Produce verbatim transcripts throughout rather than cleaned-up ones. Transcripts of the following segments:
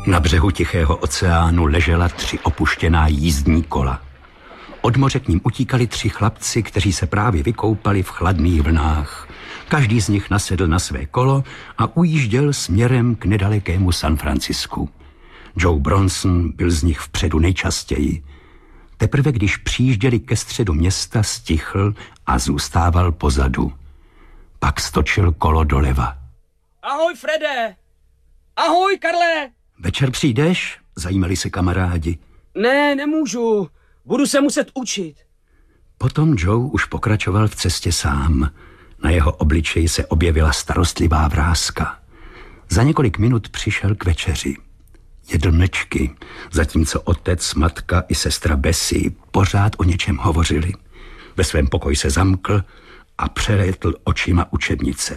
Na břehu Tichého oceánu ležela tři opuštěná jízdní kola. Od moře k ním utíkali tři chlapci, kteří se právě vykoupali v chladných vlnách. Každý z nich nasedl na své kolo a ujížděl směrem k nedalekému San Francisku. Joe Bronson byl z nich vpředu nejčastěji. Teprve když přijížděli ke středu města, stichl a zůstával pozadu. Pak stočil kolo doleva. Ahoj, Frede! Ahoj, Karle! Večer přijdeš? Zajímali se kamarádi. Ne, nemůžu. Budu se muset učit. Potom Joe už pokračoval v cestě sám. Na jeho obličeji se objevila starostlivá vráska. Za několik minut přišel k večeři. Jedl mlčky, zatímco otec, matka i sestra Bessie pořád o něčem hovořili. Ve svém pokoji se zamkl a přelétl očima učebnice.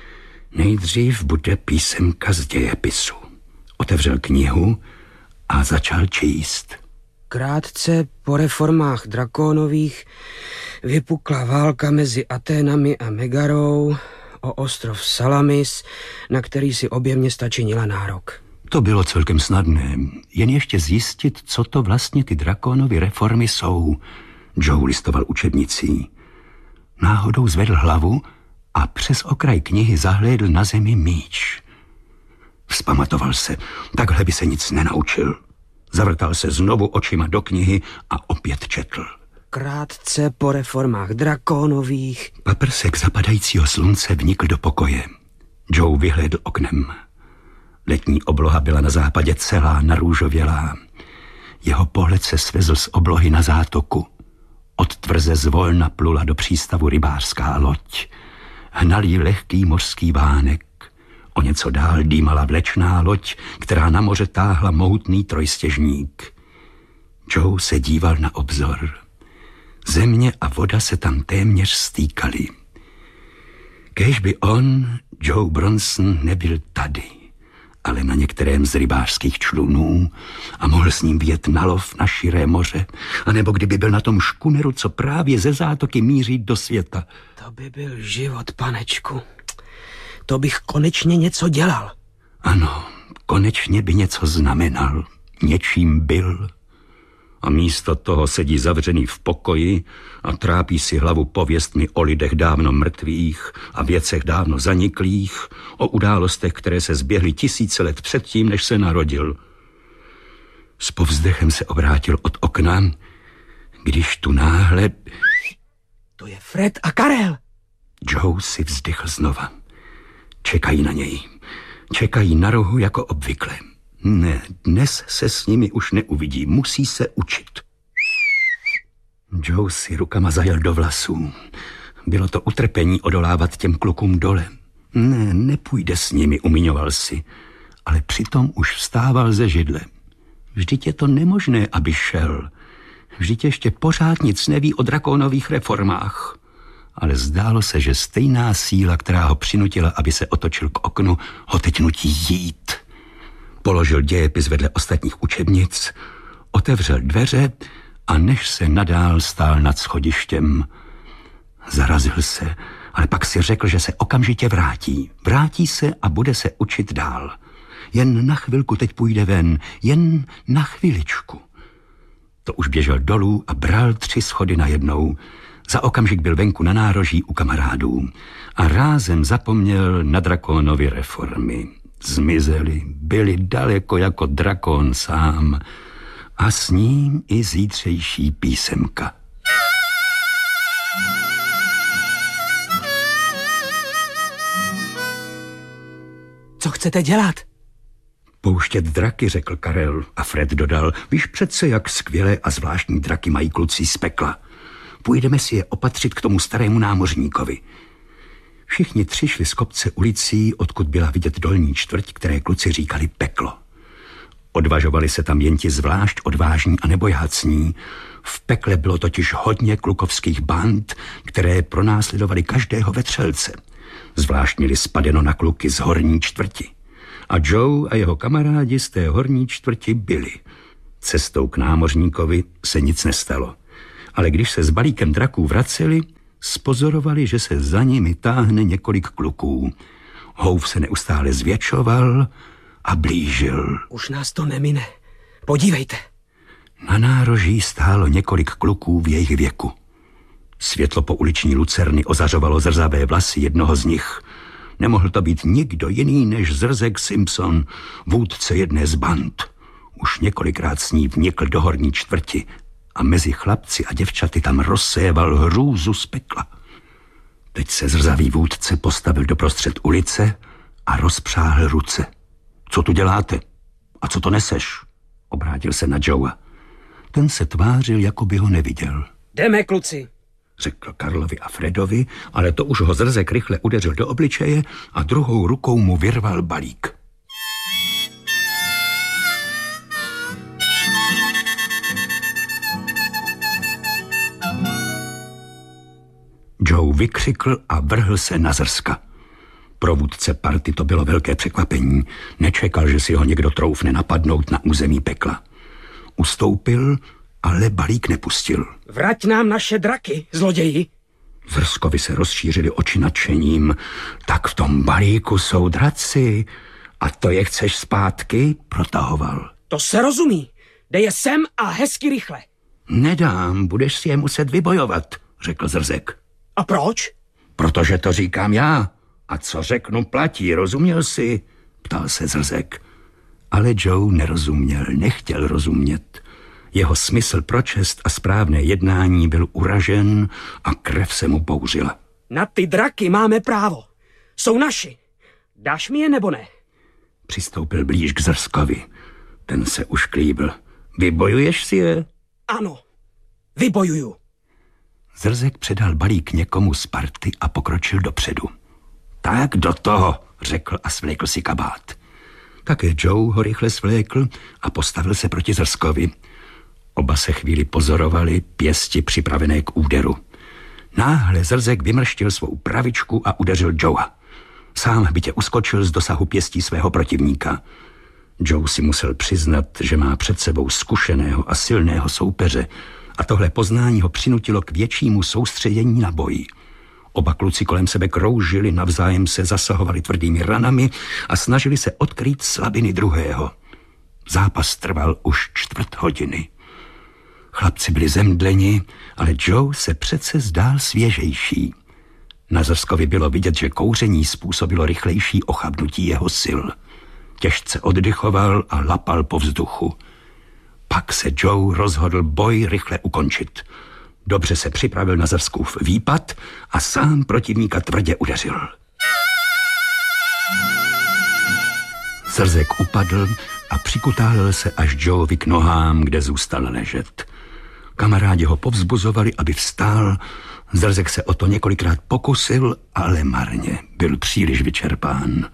Nejdřív bude písemka z dějepisu. Otevřel knihu a začal číst. Krátce po reformách Drakonových vypukla válka mezi Aténami a Megarou o ostrov Salamis, na který si obě města činila nárok. To bylo celkem snadné, jen ještě zjistit, co to vlastně ty Drakonovy reformy jsou. Joe listoval učebnicí. Náhodou zvedl hlavu a přes okraj knihy zahlédl na zemi míč. Vzpamatoval se, takhle by se nic nenaučil. Zavrtal se znovu očima do knihy a opět četl. Krátce po reformách Drakonových. Paprsek zapadajícího slunce vnikl do pokoje. Joe vyhlédl oknem. Letní obloha byla na západě celá narůžovělá. Jeho pohled se svezl z oblohy na zátoku. Od tvrze zvolna plula do přístavu rybářská loď. Hnal jí lehký mořský vánek. O něco dál dýmala vlečná loď, která na moře táhla mohutný trojstěžník. Joe se díval na obzor. Země a voda se tam téměř stýkaly. Kéž by on, Joe Bronson, nebyl tady, ale na některém z rybářských člunů a mohl s ním vyjet na lov na širé moře, anebo kdyby byl na tom škuneru, co právě ze zátoky míří do světa. To by byl život, panečku. To bych konečně něco dělal. Ano, konečně by něco znamenal. Něčím byl. A místo toho sedí zavřený v pokoji a trápí si hlavu pověstmi o lidech dávno mrtvých a věcech dávno zaniklých, o událostech, které se zběhly tisíce let předtím, než se narodil. S povzdechem se obrátil od okna, když tu náhle... To je Fred a Karel. Joe si vzdychl znova. Čekají na něj. Čekají na rohu jako obvykle. Ne, dnes se s nimi už neuvidí. Musí se učit. Joe si rukama zajel do vlasů. Bylo to utrpení odolávat těm klukům dole. Ne, nepůjde s nimi, umíňoval si. Ale přitom už vstával ze židle. Vždyť je to nemožné, aby šel. Vždyť ještě pořád nic neví o drakonových reformách. Ale zdálo se, že stejná síla, která ho přinutila, aby se otočil k oknu, ho teď nutí jít. Položil dějepis vedle ostatních učebnic, otevřel dveře a než se nadál stál nad schodištěm. Zarazil se, ale pak si řekl, že se okamžitě vrátí. Vrátí se a bude se učit dál. Jen na chvilku teď půjde ven, jen na chviličku. To už běžel dolů a bral tři schody najednou. Za okamžik byl venku na nároží u kamarádů a rázem zapomněl na Drakonovy reformy. Zmizeli, byli daleko jako drakon sám a s ním i zítřejší písemka. Co chcete dělat? Pouštět draky, řekl Karel a Fred dodal, víš přece, jak skvělé a zvláštní draky mají kluci z pekla. Půjdeme si je opatřit k tomu starému námořníkovi. Všichni tři šli z kopce ulicí, odkud byla vidět dolní čtvrť, které kluci říkali peklo. Odvažovali se tam jen ti zvlášť odvážní a nebojácní. V pekle bylo totiž hodně klukovských band, které pronásledovali každého vetřelce. Zvlášť měli spadeno na kluky z horní čtvrti. A Joe a jeho kamarádi z té horní čtvrti byli. Cestou k námořníkovi se nic nestalo. Ale když se s balíkem draků vraceli, spozorovali, že se za nimi táhne několik kluků. Houv se neustále zvětšoval a blížil. Už nás to nemine. Podívejte. Na nároží stálo několik kluků v jejich věku. Světlo po uliční lucerny ozařovalo zrzavé vlasy jednoho z nich. Nemohl to být nikdo jiný než Zrzek Simpson, vůdce jedné z band. Už několikrát s ní vnikl do horní čtvrti a mezi chlapci a děvčaty tam rozséval hrůzu z pekla. Teď se zrzavý vůdce postavil doprostřed ulice a rozpřáhl ruce. Co tu děláte? A co to neseš? Obrátil se na Joea. Ten se tvářil, jako by ho neviděl. Jdeme, kluci, řekl Karlovi a Fredovi, ale to už ho Zrzek rychle udeřil do obličeje a druhou rukou mu vyrval balík. Joe vykřikl a vrhl se na Zrzka. Pro vůdce party to bylo velké překvapení. Nečekal, že si ho někdo troufne napadnout na území pekla. Ustoupil, ale balík nepustil. Vrať nám naše draky, zloději. Zrzkovi se rozšířily oči nadšením. Tak v tom balíku jsou draci. A to je chceš zpátky? Protahoval. To se rozumí. Dej je sem a hezky rychle. Nedám, budeš si je muset vybojovat, řekl Zrzek. A proč? Protože to říkám já. A co řeknu platí, rozuměl jsi? Ptal se Zrzek. Ale Joe nerozuměl, nechtěl rozumět. Jeho smysl pro čest a správné jednání byl uražen a krev se mu bouřila. Na ty draky máme právo. Jsou naši. Dáš mi je nebo ne? Přistoupil blíž k Zrzkovi. Ten se už klíbil. Vybojuješ si je? Ano, vybojuju. Zrzek předal balík někomu z party a pokročil dopředu. Tak do toho, řekl a svlékl si kabát. Také Joe ho rychle svlékl a postavil se proti Zrzkovi. Oba se chvíli pozorovali, pěsti připravené k úderu. Náhle Zrzek vymrštil svou pravičku a udeřil Joea. Sám bytě uskočil z dosahu pěstí svého protivníka. Joe si musel přiznat, že má před sebou zkušeného a silného soupeře a tohle poznání ho přinutilo k většímu soustředění na boji. Oba kluci kolem sebe kroužili, navzájem se zasahovali tvrdými ranami a snažili se odkrýt slabiny druhého. Zápas trval už čtvrt hodiny. Chlapci byli zemdleni, ale Joe se přece zdál svěžejší. Na Zrzkovi bylo vidět, že kouření způsobilo rychlejší ochabnutí jeho sil. Těžce oddychoval a lapal po vzduchu. Pak se Joe rozhodl boj rychle ukončit. Dobře se připravil na Zrzkův výpad a sám protivníka tvrdě udeřil. Zrzek upadl a přikutálil se až Joevi k nohám, kde zůstal ležet. Kamarádi ho povzbuzovali, aby vstál. Zrzek se o to několikrát pokusil, ale marně. Byl příliš vyčerpán.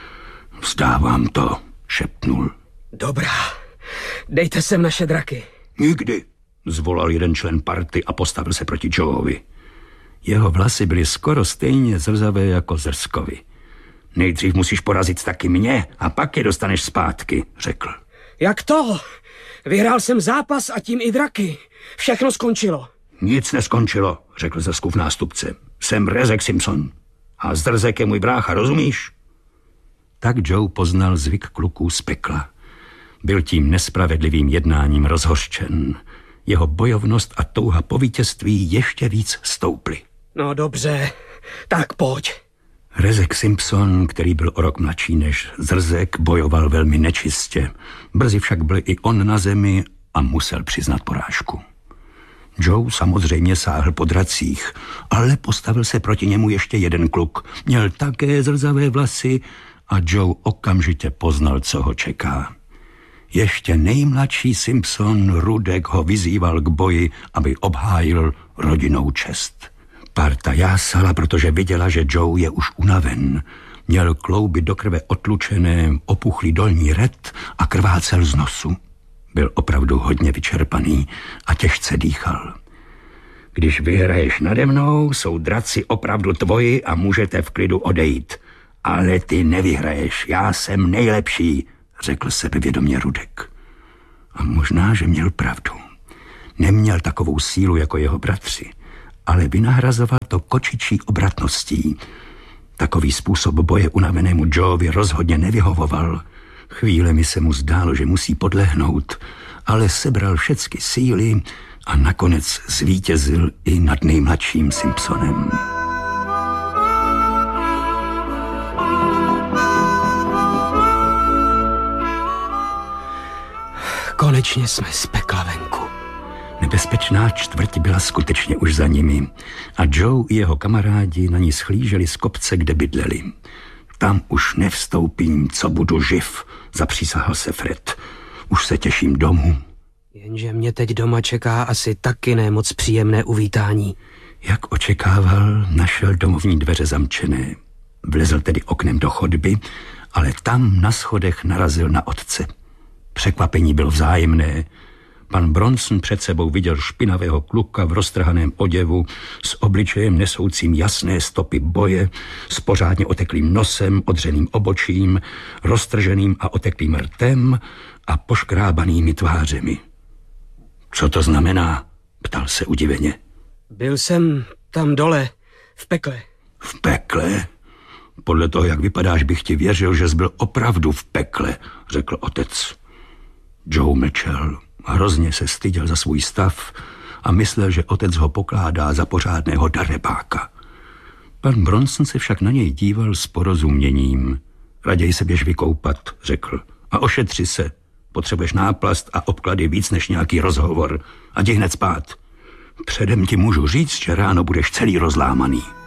Vzdávám to, šepnul. Dobrá, dejte sem naše draky. Nikdy, zvolal jeden člen party a postavil se proti Joeovi. Jeho vlasy byly skoro stejně zrzavé jako Zrzkovi. Nejdřív musíš porazit taky mě a pak je dostaneš zpátky, řekl. Jak to? Vyhrál jsem zápas a tím i draky. Všechno skončilo. Nic neskončilo, řekl Zrzkův nástupce. Jsem Rezek Simpson. A Zrzek je můj brácha, rozumíš? Tak Joe poznal zvyk kluků z pekla. Byl tím nespravedlivým jednáním rozhořčen. Jeho bojovnost a touha po vítězství ještě víc stouply. No dobře, tak pojď. Rezek Simpson, který byl o rok mladší než Zrzek, bojoval velmi nečistě. Brzy však byl i on na zemi a musel přiznat porážku. Joe samozřejmě sáhl po dracích, ale postavil se proti němu ještě jeden kluk. Měl také zrzavé vlasy a Joe okamžitě poznal, co ho čeká. Ještě nejmladší Simpson Rudek ho vyzýval k boji, aby obhájil rodinnou čest. Parta jásala, protože viděla, že Joe je už unaven. Měl klouby do krve otlučené, opuchlý dolní red a krvácel z nosu. Byl opravdu hodně vyčerpaný a těžce dýchal. Když vyhraješ nade mnou, jsou draci opravdu tvoji a můžete v klidu odejít. Ale ty nevyhraješ, já jsem nejlepší, řekl sebevědomě Rudek. A možná, že měl pravdu. Neměl takovou sílu jako jeho bratři, ale vynahrazoval to kočičí obratností. Takový způsob boje unavenému Joevi rozhodně nevyhovoval. Chvílemi se mu zdálo, že musí podlehnout, ale sebral všecky síly a nakonec zvítězil i nad nejmladším Simpsonem. Konečně jsme z pekla venku. Nebezpečná čtvrť byla skutečně už za nimi a Joe i jeho kamarádi na ní schlíželi z kopce, kde bydleli. Tam už nevstoupím, co budu živ, zapřísahal se Fred. Už se těším domů. Jenže mě teď doma čeká asi taky nemoc příjemné uvítání. Jak očekával, našel domovní dveře zamčené. Vlezl tedy oknem do chodby, ale tam na schodech narazil na otce. Překvapení bylo vzájemné. Pan Bronson před sebou viděl špinavého kluka v roztrhaném oděvu s obličejem nesoucím jasné stopy boje, s pořádně oteklým nosem, odřeným obočím, roztrženým a oteklým rtem a poškrábanými tvářemi. Co to znamená? Ptal se udiveně. Byl jsem tam dole, v pekle. V pekle? Podle toho, jak vypadáš, bych ti věřil, že jsi byl opravdu v pekle, řekl otec. Joe mlčel. Hrozně se styděl za svůj stav a myslel, že otec ho pokládá za pořádného darebáka. Pan Bronson se však na něj díval s porozuměním. Raději se běž vykoupat, řekl. A ošetři se. Potřebuješ náplast a obklady víc než nějaký rozhovor. A jdi hned spát. Předem ti můžu říct, že ráno budeš celý rozlámaný.